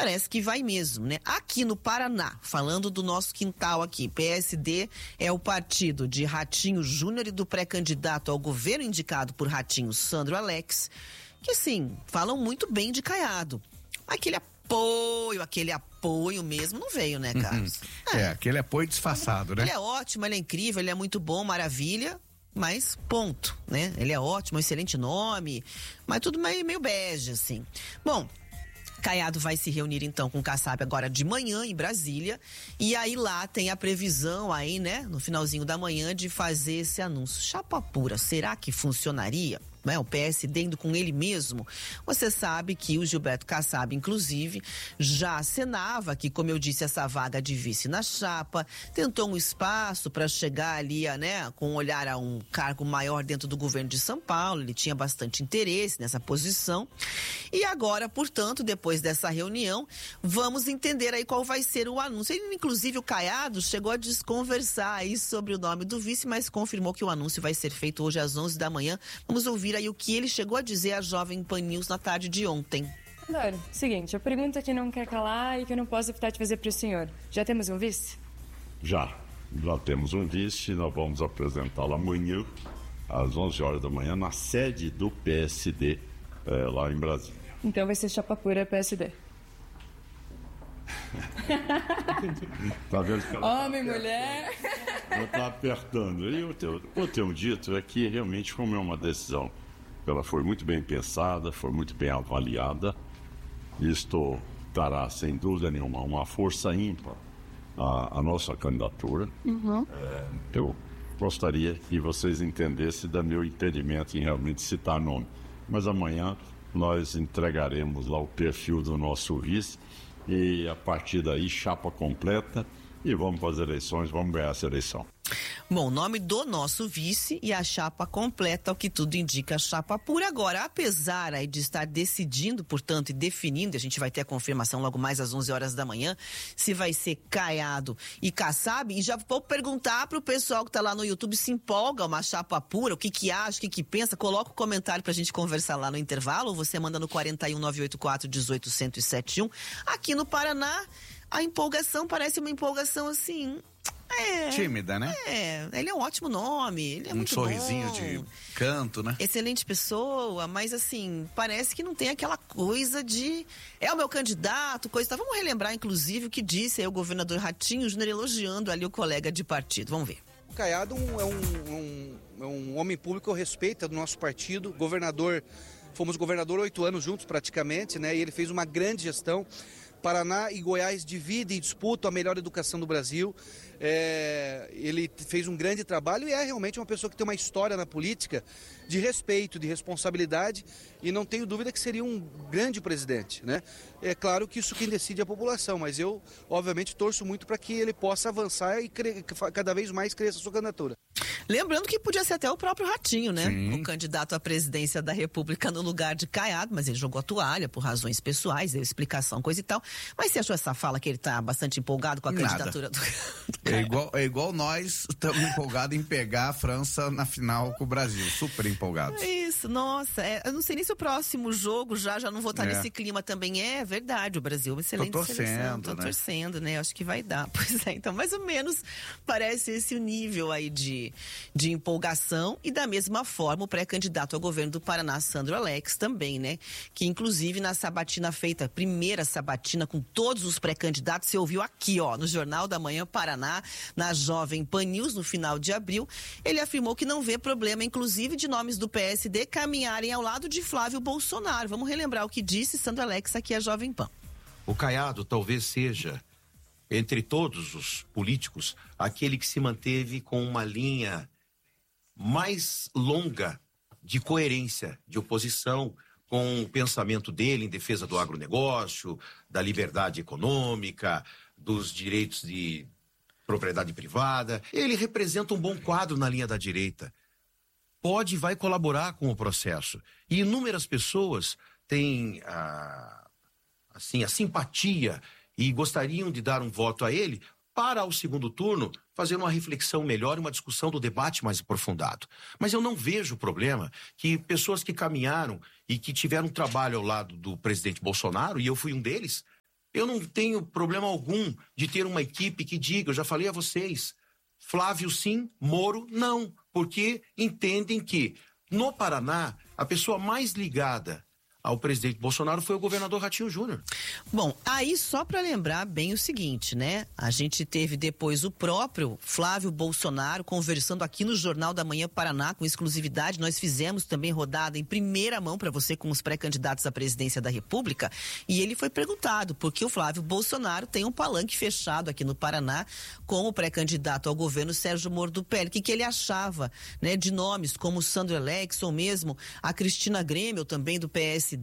parece que vai mesmo, né? Aqui no Paraná, falando do nosso quintal aqui, PSD é o partido de Ratinho Júnior e do pré-candidato ao governo indicado por Ratinho, Sandro Alex, que sim, falam muito bem de Caiado. Aquele apoio mesmo não veio, né, Carlos? Aquele apoio disfarçado, né? Ele é ótimo, ele é incrível, ele é muito bom, maravilha, mas ponto, né? Ele é ótimo, excelente nome, mas tudo meio bege, assim. Bom, Caiado vai se reunir então com o Kassab agora de manhã em Brasília, e aí lá tem a previsão aí, né, no finalzinho da manhã de fazer esse anúncio. Chapa pura, será que funcionaria? Né, o PSD indo com ele mesmo. Você sabe que o Gilberto Kassab, inclusive, já acenava que, como eu disse, essa vaga de vice na chapa, tentou um espaço para chegar ali, né, com um olhar a um cargo maior dentro do governo de São Paulo. Ele tinha bastante interesse nessa posição. E agora, portanto, depois dessa reunião, vamos entender aí qual vai ser o anúncio. Ele, inclusive, o Caiado chegou a desconversar aí sobre o nome do vice, mas confirmou que o anúncio vai ser feito hoje às 11 da manhã. Vamos ouvir aí o que ele chegou a dizer à Jovem Pan News na tarde de ontem. Adoro. Seguinte, a pergunta que não quer calar e que eu não posso evitar de fazer para o senhor. Já temos um vice? Já temos um vice. Nós vamos apresentá-lo amanhã, às 11 horas da manhã, na sede do PSD, lá em Brasília. Então vai ser chapa pura PSD. Tá vendo que ela homem, mulher. Ela tá apertando. E o que eu tenho dito é que realmente, como é uma decisão, ela foi muito bem pensada, foi muito bem avaliada. Isto dará, sem dúvida nenhuma, uma força ímpar à nossa candidatura. Eu gostaria que vocês entendessem do meu entendimento em realmente citar nome. Mas amanhã nós entregaremos lá o perfil do nosso vice e a partir daí chapa completa e vamos para as eleições, vamos ganhar essa eleição. Bom, o nome do nosso vice e a chapa completa, o que tudo indica, a chapa pura. Agora, apesar aí de estar decidindo, portanto, e definindo, a gente vai ter a confirmação logo mais às 11 horas da manhã, se vai ser Caiado e Kassab, e já vou perguntar pro pessoal que tá lá no YouTube se empolga uma chapa pura, o que acha, o que pensa, coloca o comentário pra gente conversar lá no intervalo, ou você manda no 41984-18171. Aqui no Paraná, a empolgação parece uma empolgação assim... tímida, né? Ele é um ótimo nome, ele é muito sorrisinho bom, de canto, né? excelente pessoa, mas assim, parece que não tem aquela coisa de é o meu candidato, coisa e tal. Vamos relembrar, inclusive, o que disse aí o governador Ratinho Júnior elogiando ali o colega de partido. Vamos ver. O Caiado é um homem público, eu respeito, é do nosso partido, fomos governador 8 anos juntos praticamente, né? E ele fez uma grande gestão. Paraná e Goiás dividem e disputam a melhor educação do Brasil. Ele fez um grande trabalho e é realmente uma pessoa que tem uma história na política de respeito, de responsabilidade, e não tenho dúvida que seria um grande presidente, né? É claro que isso quem decide é a população, mas eu, obviamente, torço muito para que ele possa avançar e cada vez mais cresça a sua candidatura. Lembrando que podia ser até o próprio Ratinho, né? Sim. O candidato à presidência da República no lugar de Caiado, mas ele jogou a toalha por razões pessoais, deu explicação, coisa e tal. Mas você achou essa fala que ele tá bastante empolgado com a candidatura do Caiado? É igual nós estamos empolgados em pegar a França na final com o Brasil, super empolgados. Isso, nossa, eu não sei nem se o próximo jogo já não vou estar nesse clima também. É verdade, o Brasil é uma excelente seleção. Tô torcendo, né? Acho que vai dar. Pois é, então mais ou menos parece esse o nível aí de empolgação, e da mesma forma o pré-candidato ao governo do Paraná, Sandro Alex, também, né? Que inclusive na sabatina feita, primeira sabatina com todos os pré-candidatos, você ouviu aqui, ó, no Jornal da Manhã Paraná, na Jovem Pan News, no final de abril, ele afirmou que não vê problema, inclusive, de nomes do PSD caminharem ao lado de Flávio Bolsonaro. Vamos relembrar o que disse Sandro Alex aqui à Jovem Pan. O Caiado talvez seja, entre todos os políticos, aquele que se manteve com uma linha mais longa de coerência, de oposição com o pensamento dele em defesa do agronegócio, da liberdade econômica, dos direitos de propriedade privada. Ele representa um bom quadro na linha da direita. Pode e vai colaborar com o processo. E inúmeras pessoas têm a simpatia e gostariam de dar um voto a ele para, ao segundo turno, fazer uma reflexão melhor e uma discussão do debate mais aprofundado. Mas eu não vejo problema que pessoas que caminharam e que tiveram trabalho ao lado do presidente Bolsonaro, e eu fui um deles, Eu não tenho problema algum de ter uma equipe que diga, eu já falei a vocês, Flávio sim, Moro não, porque entendem que no Paraná a pessoa mais ligada ao presidente Bolsonaro foi o governador Ratinho Júnior. Bom, aí só para lembrar bem o seguinte, né? A gente teve depois o próprio Flávio Bolsonaro conversando aqui no Jornal da Manhã Paraná com exclusividade. Nós fizemos também rodada em primeira mão para você com os pré-candidatos à presidência da República. E ele foi perguntado por que o Flávio Bolsonaro tem um palanque fechado aqui no Paraná com o pré-candidato ao governo Sérgio Moro do PL. O que ele achava, né, de nomes como o Sandro Elex ou mesmo a Cristina Grêmio, também do PSD,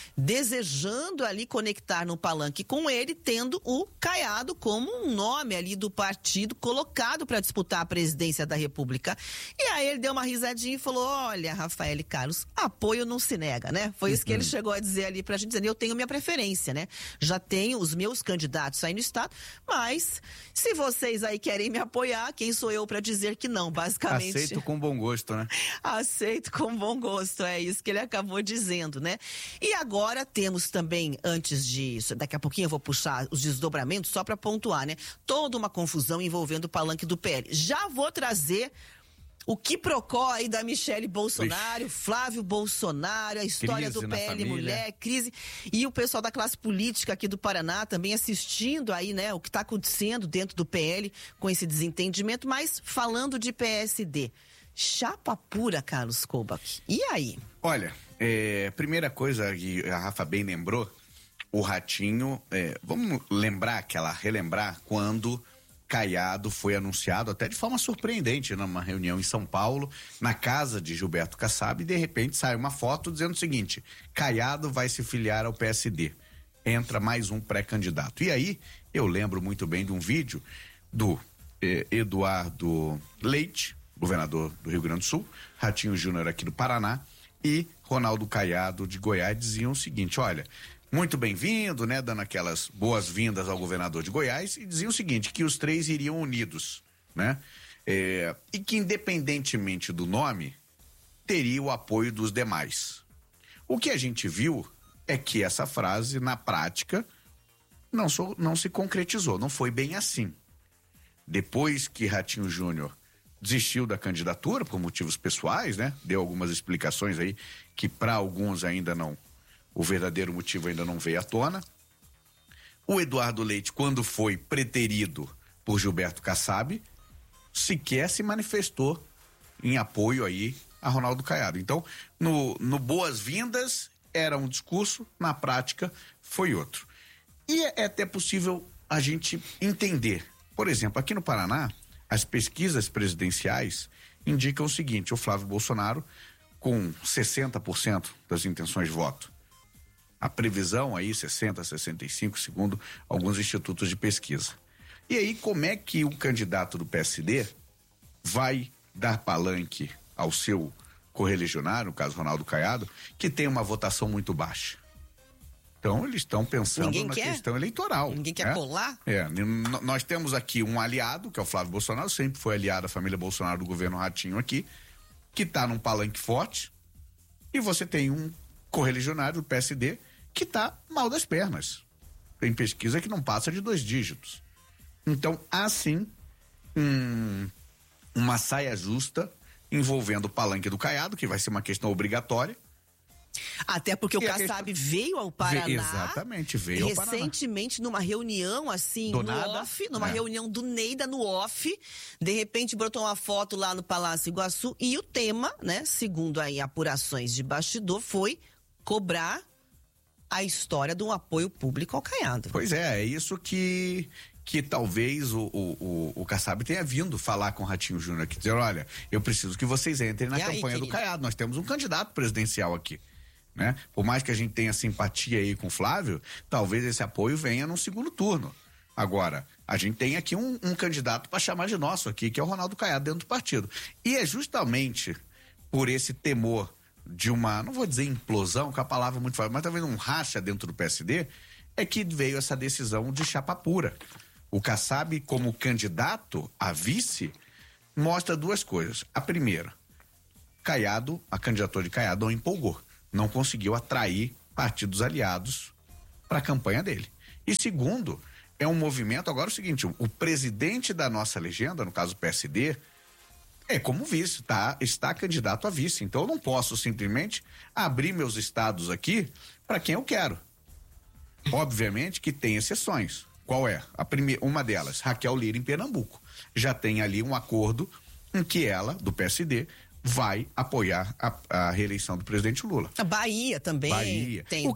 desejando ali conectar no palanque com ele, tendo o Caiado como um nome ali do partido colocado para disputar a presidência da República. E aí ele deu uma risadinha e falou: olha, Rafael e Carlos, apoio não se nega, né? Foi isso que ele chegou a dizer ali pra gente, dizendo: eu tenho minha preferência, né? Já tenho os meus candidatos aí no estado, mas se vocês aí querem me apoiar, quem sou eu para dizer que não, basicamente. Aceito com bom gosto, né? Aceito com bom gosto, é isso que ele acabou dizendo, né? E agora temos também, antes disso, daqui a pouquinho eu vou puxar os desdobramentos só para pontuar, né? Toda uma confusão envolvendo o palanque do PL. Já vou trazer o quiprocó aí da Michele Bolsonaro, Flávio Bolsonaro, a história Crise do na PL família. Mulher, crise. E o pessoal da classe política aqui do Paraná também assistindo aí, né, o que está acontecendo dentro do PL com esse desentendimento, mas falando de PSD. Chapa pura, Carlos Kobach. E aí? Olha, primeira coisa que a Rafa bem lembrou, o Ratinho, vamos relembrar quando Caiado foi anunciado, até de forma surpreendente, numa reunião em São Paulo, na casa de Gilberto Kassab, e de repente sai uma foto dizendo o seguinte: Caiado vai se filiar ao PSD. Entra mais um pré-candidato. E aí, eu lembro muito bem de um vídeo do Eduardo Leite, governador do Rio Grande do Sul, Ratinho Júnior aqui do Paraná, e Ronaldo Caiado de Goiás diziam o seguinte: olha, muito bem-vindo, né, dando aquelas boas-vindas ao governador de Goiás, e diziam o seguinte, que os três iriam unidos, né, e que independentemente do nome, teria o apoio dos demais. O que a gente viu é que essa frase, na prática, não se concretizou, não foi bem assim. Depois que Ratinho Júnior desistiu da candidatura por motivos pessoais, né? Deu algumas explicações aí que para alguns ainda não, o verdadeiro motivo ainda não veio à tona. O Eduardo Leite, quando foi preterido por Gilberto Kassab, sequer se manifestou em apoio aí a Ronaldo Caiado. Então, no boas-vindas era um discurso, na prática foi outro. E é até possível a gente entender. Por exemplo, aqui no Paraná, as pesquisas presidenciais indicam o seguinte: o Flávio Bolsonaro com 60% das intenções de voto. A previsão aí 60, 65, segundo alguns institutos de pesquisa. E aí, como é que o candidato do PSD vai dar palanque ao seu correligionário, no caso Ronaldo Caiado, que tem uma votação muito baixa? Então, eles estão pensando na questão eleitoral. Ninguém quer colar? Nós temos aqui um aliado, que é o Flávio Bolsonaro, sempre foi aliado da família Bolsonaro do governo Ratinho aqui, que está num palanque forte, e você tem um correligionário do PSD que está mal das pernas. Tem pesquisa que não passa de 2 dígitos. Então, há sim uma saia justa envolvendo o palanque do Caiado, que vai ser uma questão obrigatória. Até porque o Kassab veio ao Paraná. Exatamente, veio ao Paraná. Recentemente, numa reunião assim, do no nada, off, reunião do Neida no off, de repente brotou uma foto lá no Palácio Iguaçu e o tema, né, segundo aí apurações de bastidor, foi cobrar a história de um apoio público ao Caiado. Pois é isso que talvez o Kassab tenha vindo falar com o Ratinho Júnior aqui, dizer: olha, eu preciso que vocês entrem na campanha do Caiado, nós temos um candidato presidencial aqui, né? Por mais que a gente tenha simpatia aí com o Flávio, talvez esse apoio venha num segundo turno. Agora, a gente tem aqui um candidato para chamar de nosso aqui, que é o Ronaldo Caiado, dentro do partido. E é justamente por esse temor de uma, não vou dizer implosão, que é a palavra muito forte, mas talvez um racha dentro do PSD, é que veio essa decisão de chapa pura. O Kassab, como candidato a vice, mostra 2 coisas. A primeira, Caiado, a candidatura de Caiado não empolgou, não conseguiu atrair partidos aliados para a campanha dele. E segundo, é um movimento, agora é o seguinte, o presidente da nossa legenda, no caso o PSD, é como vice, está candidato a vice. Então eu não posso simplesmente abrir meus estados aqui para quem eu quero. Obviamente que tem exceções. Qual é? Uma delas, Raquel Lira em Pernambuco. Já tem ali um acordo em que ela, do PSD, vai apoiar a reeleição do presidente Lula. A Bahia também. Bahia. O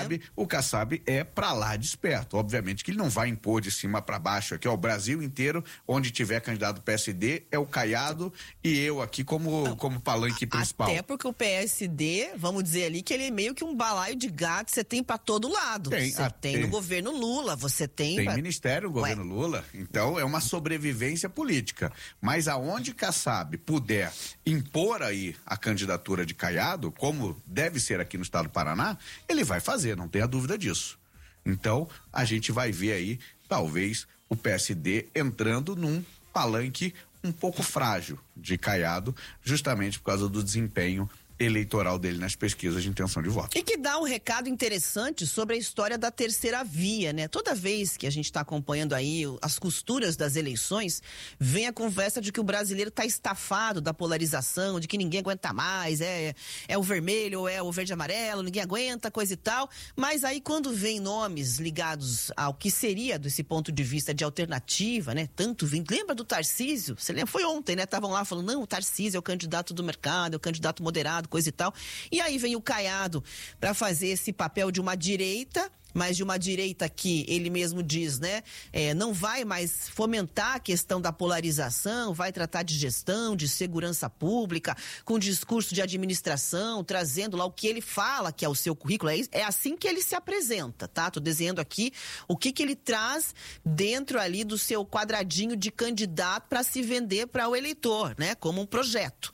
Kassab é pra lá de esperto. Obviamente que ele não vai impor de cima para baixo aqui, ó, o Brasil inteiro, onde tiver candidato do PSD, é o Caiado e eu aqui como palanque principal. Até porque o PSD, vamos dizer ali, que ele é meio que um balaio de gato, você tem para todo lado. Você tem no governo Lula, você tem... Tem ministério no governo Lula, então é uma sobrevivência política. Mas aonde Kassab puder impor aí a candidatura de Caiado, como deve ser aqui no estado do Paraná, ele vai fazer, não tenha dúvida disso. Então, a gente vai ver aí, talvez, o PSD entrando num palanque um pouco frágil de Caiado, justamente por causa do desempenho eleitoral dele nas pesquisas de intenção de voto. E que dá um recado interessante sobre a história da terceira via, né? Toda vez que a gente está acompanhando aí as costuras das eleições, vem a conversa de que o brasileiro está estafado da polarização, de que ninguém aguenta mais, é o vermelho ou é o verde e amarelo, ninguém aguenta, coisa e tal. Mas aí quando vem nomes ligados ao que seria, desse ponto de vista de alternativa, né? Lembra do Tarcísio? Você lembra? Foi ontem, né? Estavam lá falando, não, o Tarcísio é o candidato do mercado, é o candidato moderado, coisa e tal. E aí vem o Caiado para fazer esse papel de uma direita, mas de uma direita que ele mesmo diz, né? Não vai mais fomentar a questão da polarização, vai tratar de gestão, de segurança pública, com discurso de administração, trazendo lá o que ele fala que é o seu currículo. É assim que ele se apresenta, tá? Tô desenhando aqui o que ele traz dentro ali do seu quadradinho de candidato para se vender para o eleitor, né? Como um projeto.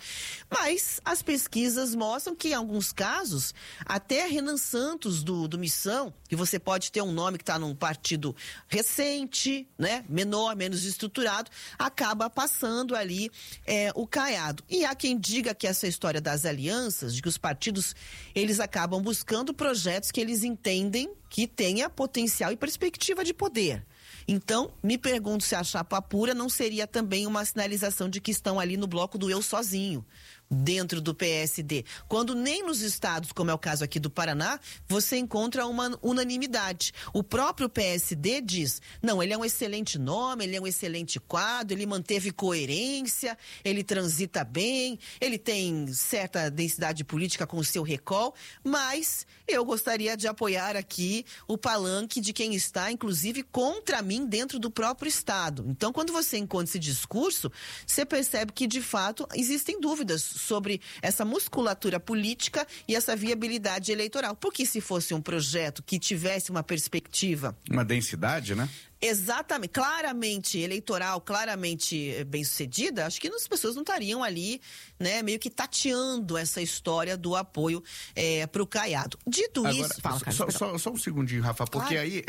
Mas as pesquisas mostram que em alguns casos, até Renan Santos do Missão, que você pode ter um nome que está num partido recente, né? Menor, menos estruturado, acaba passando ali o Caiado. E há quem diga que essa história das alianças, de que os partidos, eles acabam buscando projetos que eles entendem que tenha potencial e perspectiva de poder. Então, me pergunto se a chapa pura não seria também uma sinalização de que estão ali no bloco do eu sozinho, dentro do PSD, quando nem nos estados, como é o caso aqui do Paraná, você encontra uma unanimidade. O próprio PSD diz, não, ele é um excelente nome, ele é um excelente quadro, ele manteve coerência, ele transita bem, ele tem certa densidade política com o seu recall, mas eu gostaria de apoiar aqui o palanque de quem está, inclusive, contra mim dentro do próprio estado. Então, quando você encontra esse discurso, você percebe que, de fato, existem dúvidas sobre essa musculatura política e essa viabilidade eleitoral. Porque se fosse um projeto que tivesse uma perspectiva... Uma densidade, né? Exatamente, claramente eleitoral, claramente bem-sucedida, acho que as pessoas não estariam ali, né, meio que tateando essa história do apoio para o Caiado. Dito agora, isso... Fala, Carlos, só um segundinho, Rafa, porque aí...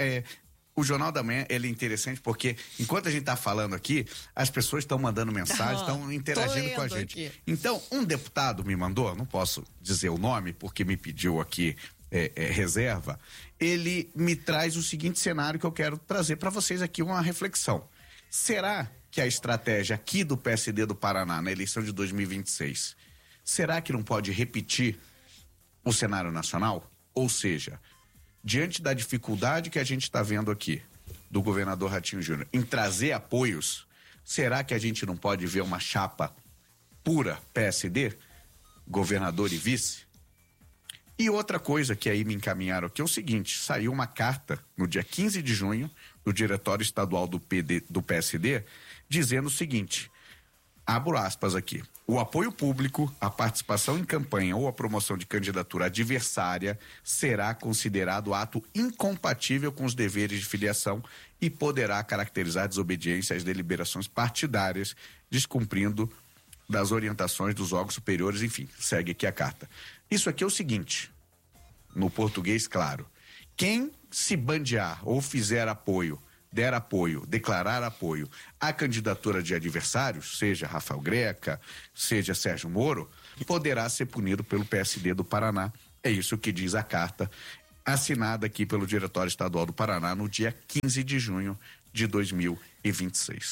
O Jornal da Manhã, ele é interessante porque, enquanto a gente está falando aqui, as pessoas estão mandando mensagem, estão interagindo com a gente. Aqui. Então, um deputado me mandou, não posso dizer o nome, porque me pediu aqui reserva, ele me traz o seguinte cenário que eu quero trazer para vocês aqui, uma reflexão. Será que a estratégia aqui do PSD do Paraná, na eleição de 2026, será que não pode repetir o cenário nacional? Ou seja... Diante da dificuldade que a gente está vendo aqui do governador Ratinho Júnior em trazer apoios, será que a gente não pode ver uma chapa pura PSD, governador e vice? E outra coisa que aí me encaminharam aqui é o seguinte, saiu uma carta no dia 15 de junho do Diretório Estadual do PSD, dizendo o seguinte, abro aspas aqui, o apoio público, a participação em campanha ou a promoção de candidatura adversária será considerado ato incompatível com os deveres de filiação e poderá caracterizar desobediência às deliberações partidárias, descumprindo das orientações dos órgãos superiores, enfim, segue aqui a carta. Isso aqui é o seguinte, no português claro, quem se bandear ou fizer apoio, der apoio, declarar apoio à candidatura de adversários, seja Rafael Greca, seja Sérgio Moro, poderá ser punido pelo PSD do Paraná. É isso que diz a carta. assinada aqui pelo Diretório Estadual do Paraná no dia 15 de junho de 2026.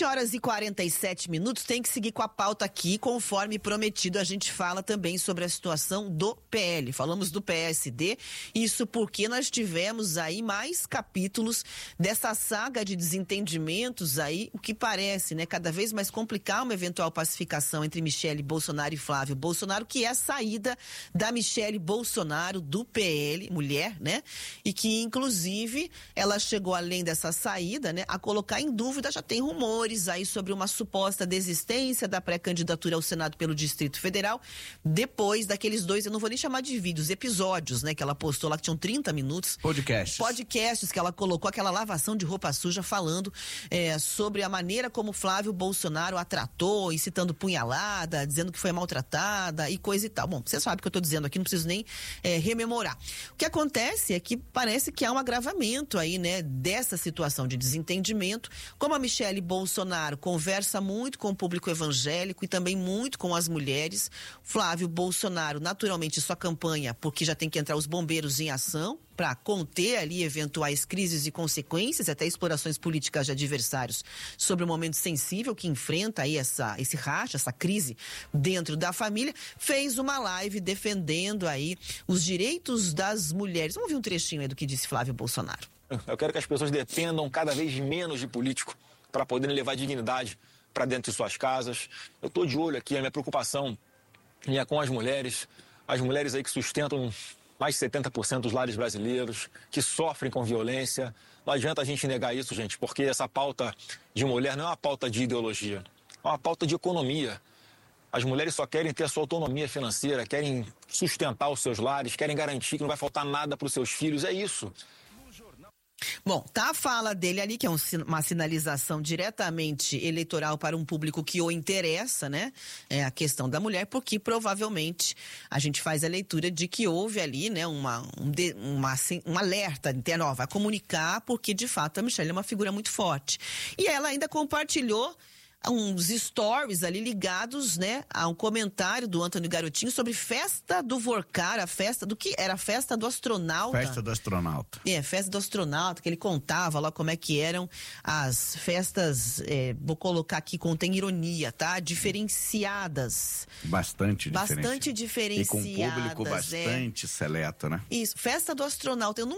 7h47, tem que seguir com a pauta aqui, conforme prometido. A gente fala também sobre a situação do PL. Falamos do PSD, isso porque nós tivemos aí mais capítulos dessa saga de desentendimentos aí, o que parece, né, cada vez mais complicar uma eventual pacificação entre Michele Bolsonaro e Flávio Bolsonaro, que é a saída da Michele Bolsonaro do PL, mulher, né? E que, inclusive, ela chegou além dessa saída, né, a colocar em dúvida, já tem rumores aí sobre uma suposta desistência da pré-candidatura ao Senado pelo Distrito Federal, depois daqueles dois, eu não vou nem chamar de vídeos, episódios, né, que ela postou lá, que tinham 30 minutos. Podcasts que ela colocou, aquela lavação de roupa suja, falando sobre a maneira como Flávio Bolsonaro a tratou, incitando punhalada, dizendo que foi maltratada e coisa e tal. Bom, você sabe o que eu tô dizendo aqui, não preciso nem rememorar. O que acontece é que parece que há um agravamento aí, né, dessa situação de desentendimento, como a Michele Bolsonaro conversa muito com o público evangélico e também muito com as mulheres. Flávio Bolsonaro, naturalmente, sua campanha, porque já tem que entrar os bombeiros em ação para conter ali eventuais crises e consequências, até explorações políticas de adversários sobre o momento sensível que enfrenta aí esse racha, essa crise dentro da família, fez uma live defendendo aí os direitos das mulheres. Vamos ouvir um trechinho aí do que disse Flávio Bolsonaro. Eu quero que as pessoas dependam cada vez menos de político para poderem levar dignidade para dentro de suas casas. Eu estou de olho aqui, a minha preocupação é com as mulheres aí que sustentam mais de 70% dos lares brasileiros, que sofrem com violência. Não adianta a gente negar isso, gente, porque essa pauta de mulher não é uma pauta de ideologia, é uma pauta de economia. As mulheres só querem ter a sua autonomia financeira, querem sustentar os seus lares, querem garantir que não vai faltar nada para os seus filhos, é isso. Bom, tá a fala dele ali, que é uma sinalização diretamente eleitoral para um público que o interessa, né? É a questão da mulher, porque provavelmente a gente faz a leitura de que houve ali, né, um alerta, entendeu? Vai comunicar, porque de fato a Michele é uma figura muito forte. E ela ainda compartilhou uns stories ali ligados, né, a um comentário do Antônio Garotinho sobre festa do Vorcar, a festa do que era a festa do astronauta. Festa do astronauta. Festa do astronauta, que ele contava lá como é que eram as festas, vou colocar aqui, contém ironia, tá? Diferenciadas. Bastante diferenciadas. E com um público bastante seleto, né? Isso, festa do astronauta. Eu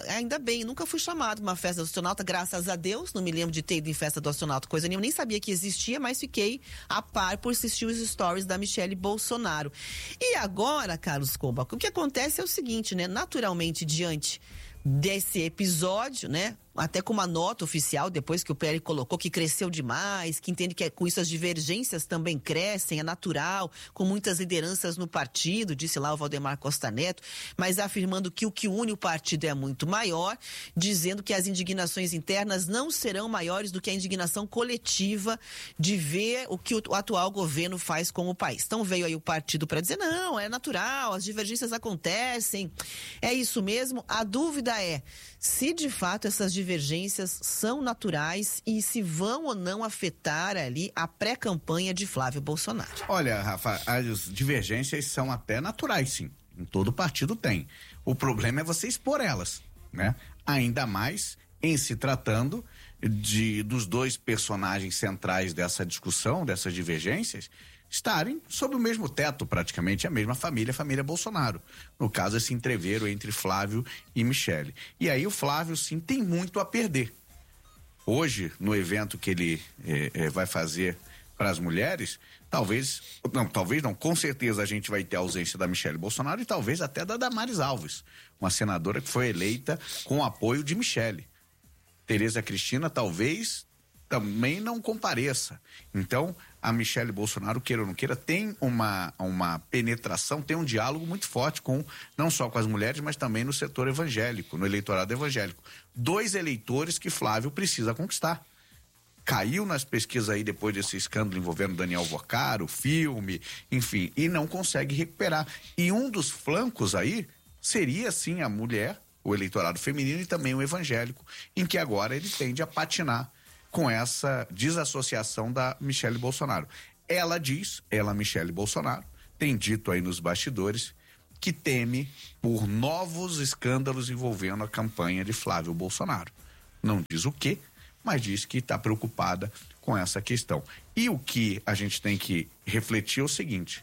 nunca fui chamado uma festa do astronauta, graças a Deus, não me lembro de ter ido em festa do astronauta, coisa nenhuma, nem sabia que existia, mas fiquei a par por assistir os stories da Michele Bolsonaro. E agora, Carlos Comba, o que acontece é o seguinte, né? Naturalmente, diante desse episódio, né? Até com uma nota oficial, depois que o PL colocou que cresceu demais, que entende que com isso as divergências também crescem, é natural, com muitas lideranças no partido, disse lá o Valdemar Costa Neto, mas afirmando que o que une o partido é muito maior, dizendo que as indignações internas não serão maiores do que a indignação coletiva de ver o que o atual governo faz com o país. Então veio aí o partido para dizer, não, é natural, as divergências acontecem, é isso mesmo. A dúvida é se de fato essas divergências são naturais e se vão ou não afetar ali a pré-campanha de Flávio Bolsonaro. Olha, Rafa, as divergências são até naturais, sim. Em todo partido tem. O problema é você expor elas, né? Ainda mais em se tratando dos dois personagens centrais dessa discussão, dessas divergências, estarem sob o mesmo teto, praticamente a mesma família, a família Bolsonaro. No caso, esse entreveiro entre Flávio e Michele. E aí o Flávio, sim, tem muito a perder. Hoje, no evento que ele vai fazer para as mulheres, talvez não, com certeza a gente vai ter a ausência da Michele Bolsonaro e talvez até da Damares Alves, uma senadora que foi eleita com o apoio de Michele. Tereza Cristina talvez também não compareça. Então, a Michele Bolsonaro, queira ou não queira, tem uma penetração, tem um diálogo muito forte não só com as mulheres, mas também no setor evangélico, no eleitorado evangélico. 2 eleitores que Flávio precisa conquistar. Caiu nas pesquisas aí depois desse escândalo envolvendo Daniel Vorcar, o filme, enfim, e não consegue recuperar. E um dos flancos aí seria, sim, a mulher, o eleitorado feminino e também o evangélico, em que agora ele tende a patinar com essa desassociação da Michele Bolsonaro. Ela, Michele Bolsonaro, tem dito aí nos bastidores que teme por novos escândalos envolvendo a campanha de Flávio Bolsonaro. Não diz o quê, mas diz que está preocupada com essa questão. E o que a gente tem que refletir é o seguinte: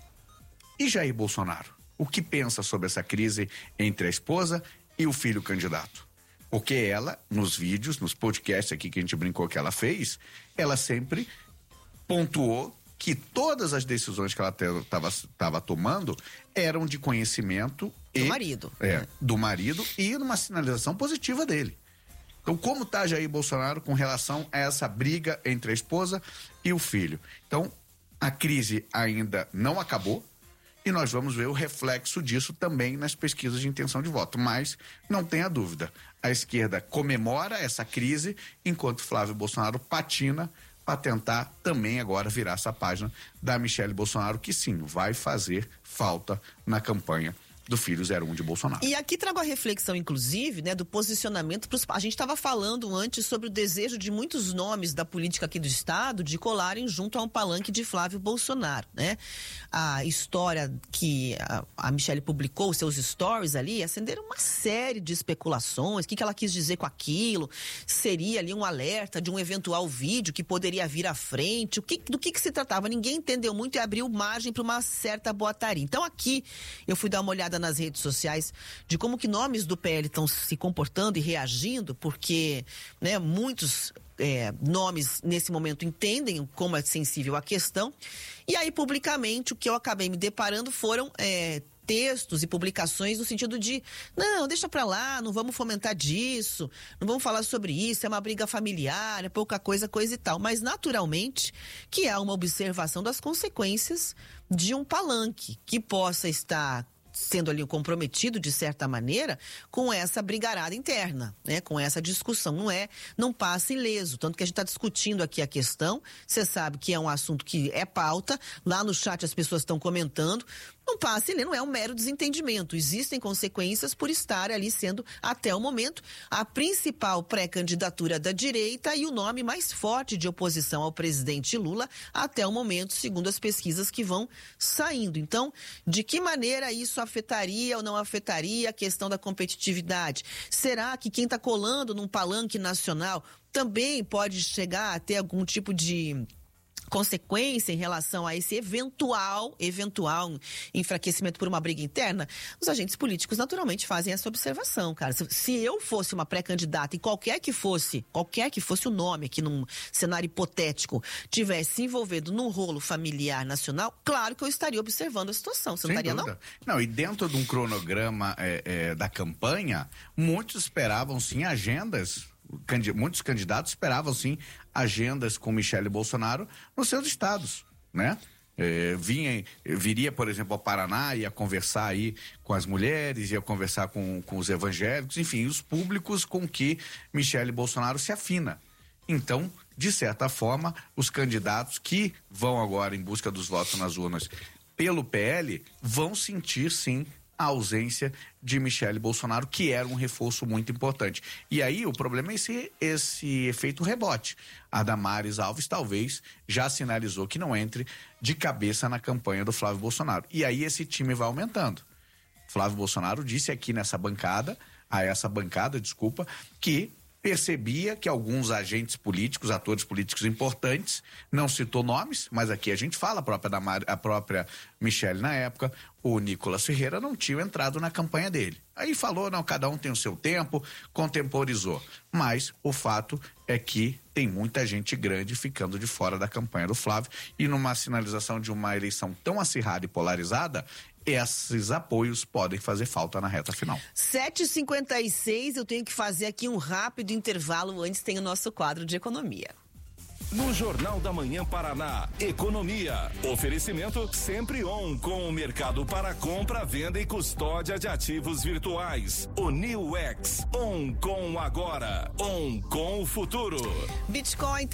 e Jair Bolsonaro? O que pensa sobre essa crise entre a esposa e o filho candidato? Porque ela, nos vídeos, nos podcasts aqui que a gente brincou que ela fez, ela sempre pontuou que todas as decisões que ela estava tomando eram de conhecimento do marido. Do marido e numa sinalização positiva dele. Então, como está Jair Bolsonaro com relação a essa briga entre a esposa e o filho? Então, a crise ainda não acabou e nós vamos ver o reflexo disso também nas pesquisas de intenção de voto. Mas, não tenha dúvida, a esquerda comemora essa crise enquanto Flávio Bolsonaro patina para tentar também agora virar essa página da Michele Bolsonaro, que sim, vai fazer falta na campanha do filho 01 de Bolsonaro. E aqui trago a reflexão, inclusive, né, do posicionamento pros... A gente estava falando antes sobre o desejo de muitos nomes da política aqui do estado de colarem junto a um palanque de Flávio Bolsonaro, né? A história que a Michele publicou, seus stories ali, acenderam uma série de especulações, o que ela quis dizer com aquilo, seria ali um alerta de um eventual vídeo que poderia vir à frente, do que se tratava, ninguém entendeu muito e abriu margem para uma certa boataria. Então aqui, eu fui dar uma olhada nas redes sociais de como que nomes do PL estão se comportando e reagindo, porque, né, muitos nomes nesse momento entendem como é sensível a questão. E aí, publicamente, o que eu acabei me deparando foram textos e publicações no sentido de, não, deixa pra lá, não vamos fomentar disso, não vamos falar sobre isso, é uma briga familiar, é pouca coisa e tal. Mas, naturalmente, que é uma observação das consequências de um palanque que possa estar sendo ali comprometido, de certa maneira, com essa brigarada interna, né? Com essa discussão. Não passa ileso. Tanto que a gente está discutindo aqui a questão. Você sabe que é um assunto que é pauta. Lá no chat as pessoas estão comentando. Não passa ileso, não é um mero desentendimento. Existem consequências por estar ali sendo, até o momento, a principal pré-candidatura da direita e o nome mais forte de oposição ao presidente Lula até o momento, segundo as pesquisas que vão saindo. Então, de que maneira isso afetaria ou não afetaria a questão da competitividade? Será que quem está colando num palanque nacional também pode chegar a ter algum tipo de consequência em relação a esse eventual enfraquecimento por uma briga interna? Os agentes políticos naturalmente fazem essa observação, cara. Se eu fosse uma pré-candidata e qualquer que fosse o nome aqui num cenário hipotético tivesse envolvido num rolo familiar nacional, claro que eu estaria observando a situação. Você não estaria, não? Não, e dentro de um cronograma da campanha, muitos esperavam sim agendas. Muitos candidatos esperavam sim agendas com Michele Bolsonaro nos seus estados, né? Viria, por exemplo, ao Paraná, ia conversar aí com as mulheres, ia conversar com os evangélicos, enfim, os públicos com que Michele Bolsonaro se afina. Então, de certa forma, os candidatos que vão agora em busca dos votos nas urnas pelo PL vão sentir sim a ausência de Michele Bolsonaro, que era um reforço muito importante. E aí o problema é esse efeito rebote. A Damares Alves talvez já sinalizou que não entre de cabeça na campanha do Flávio Bolsonaro. E aí esse time vai aumentando. Flávio Bolsonaro disse aqui nessa bancada, que percebia que alguns agentes políticos, atores políticos importantes, não citou nomes, mas aqui a gente fala, a própria Michele na época, o Nicolas Ferreira não tinha entrado na campanha dele. Aí falou, não, cada um tem o seu tempo, contemporizou. Mas o fato é que tem muita gente grande ficando de fora da campanha do Flávio e numa sinalização de uma eleição tão acirrada e polarizada, esses apoios podem fazer falta na reta final. 7h56, eu tenho que fazer aqui um rápido intervalo, antes tem o nosso quadro de economia. No Jornal da Manhã Paraná, economia. Oferecimento Sempre On, com o mercado para compra, venda e custódia de ativos virtuais. O New X, On com agora, On com o futuro. Bitcoin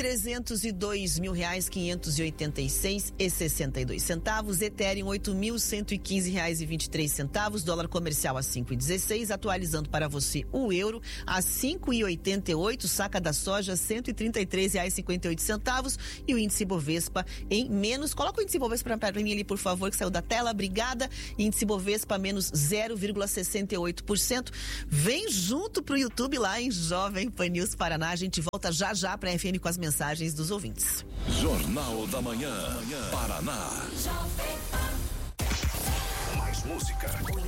R$302.586,62. Ethereum R$8.115,23. Dólar comercial a 5,16. Atualizando para você o euro a 5,88. Saca da soja R$133,58. centavos e o índice Bovespa em menos. Coloca o índice Bovespa para mim ali, por favor, que saiu da tela. Obrigada. Índice Bovespa menos 0,68%. Vem junto pro YouTube lá em Jovem Pan News Paraná. A gente volta já para a FM com as mensagens dos ouvintes. Jornal da Manhã, Paraná.